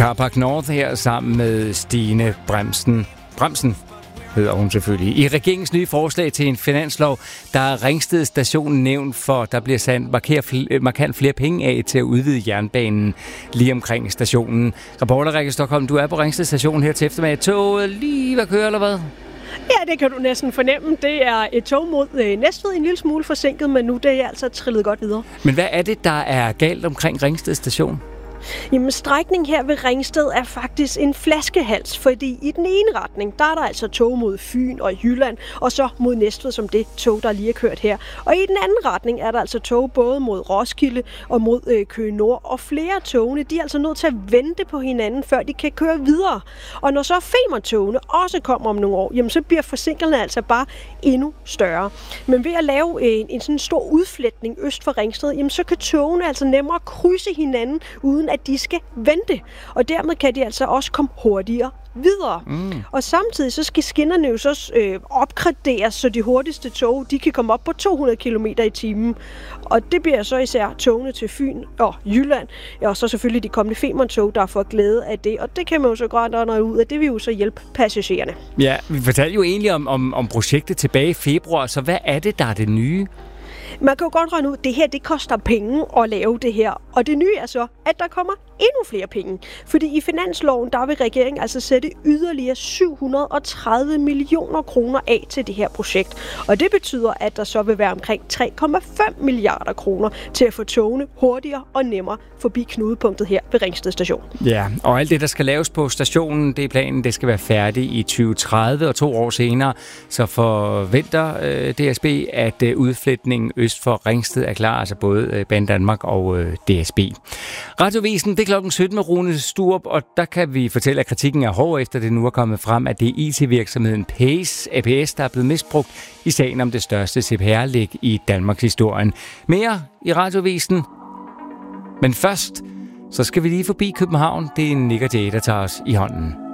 Carpark North her sammen med Stine Bremsen hedder hun selvfølgelig. I regeringens nye forslag til en finanslov, der er Ringsted Station nævnt for, der bliver sendt markant flere penge af til at udvide jernbanen lige omkring stationen. Reporter Rikke Stockholm, du er på Ringsted Station her til eftermiddag. Toget lige ved at køre, eller hvad? Ja, det kan du næsten fornemme. Det er et tog mod Næstved, en lille smule forsinket, men nu det er altså trillet godt videre. Men hvad er det, der er galt omkring Ringsted Station? Jamen, strækningen her ved Ringsted er faktisk en flaskehals, fordi i den ene retning, der er der altså tog mod Fyn og Jylland, og så mod Næstved som det tog, der lige er kørt her. Og i den anden retning er der altså tog både mod Roskilde og mod Køge Nord, og flere af togene, de er altså nødt til at vente på hinanden, før de kan køre videre. Og når så Femern-togene også kommer om nogle år, jamen så bliver forsinkelserne altså bare endnu større. Men ved at lave en sådan stor udfletning øst for Ringsted, jamen så kan togene altså nemmere krydse hinanden, uden at de skal vente. Og dermed kan de altså også komme hurtigere videre. Og samtidig så skal skinnerne jo så opgraderes, så de hurtigste tog, de kan komme op på 200 km i timen. Og det bliver så især togene til Fyn og Jylland, og så selvfølgelig de kommende Femern-tog, der får glæde af det. Og det kan man jo så godt nå ud af. Det vil jo så hjælpe passagererne. Ja, vi fortalte jo egentlig om projektet tilbage i februar, så hvad er det, der er det nye? Man kan jo godt regne ud, at det her det koster penge at lave det her. Og det nye er så, at der kommer endnu flere penge. Fordi i finansloven, der vil regeringen altså sætte yderligere 730 millioner kroner af til det her projekt. Og det betyder, at der så vil være omkring 3,5 milliarder kroner til at få togene hurtigere og nemmere forbi knudepunktet her ved Ringsted Station. Ja, og alt det, der skal laves på stationen, det er planen, det skal være færdigt i 2030, og 2 år senere, så forventer DSB, at udfletningen øst for Ringsted er klar, altså både Banedanmark og DSB. Radiovisen, det er klokken 17 med Rune Sturup, og der kan vi fortælle, at kritikken er hård efter det nu er kommet frem, at det er IT-virksomheden APS, der er blevet misbrugt i sagen om det største CPR-læk i Danmarks historien. Mere i Radiovisen. Men først, så skal vi lige forbi København. Det er Nick og Jay, der tager os i hånden.